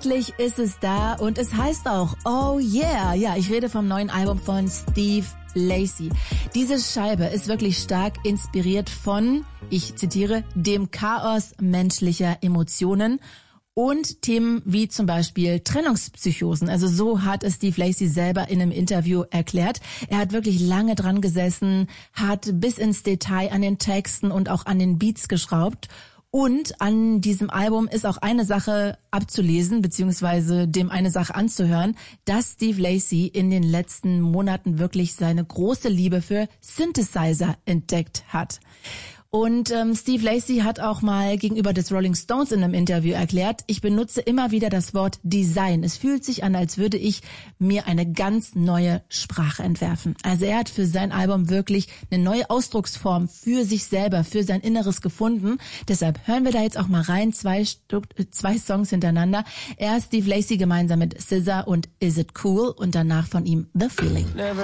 Endlich ist es da und es heißt auch Oh Yeah. Ja, ich rede vom neuen Album von Steve Lacy. Diese Scheibe ist wirklich stark inspiriert von, ich zitiere, dem Chaos menschlicher Emotionen und Themen wie zum Beispiel Trennungspsychosen. Also so hat es Steve Lacy selber in einem Interview erklärt. Er hat wirklich lange dran gesessen, hat bis ins Detail an den Texten und auch an den Beats geschraubt. Und an diesem Album ist auch eine Sache abzulesen, beziehungsweise dem eine Sache anzuhören, dass Steve Lacy in den letzten Monaten wirklich seine große Liebe für Synthesizer entdeckt hat. Und Steve Lacy hat auch mal gegenüber des Rolling Stones in einem Interview erklärt, ich benutze immer wieder das Wort Design. Es fühlt sich an, als würde ich mir eine ganz neue Sprache entwerfen. Also er hat für sein Album wirklich eine neue Ausdrucksform für sich selber, für sein Inneres gefunden. Deshalb hören wir da jetzt auch mal rein, zwei Songs hintereinander. Erst Steve Lacy gemeinsam mit SZA und Is It Cool und danach von ihm The Feeling.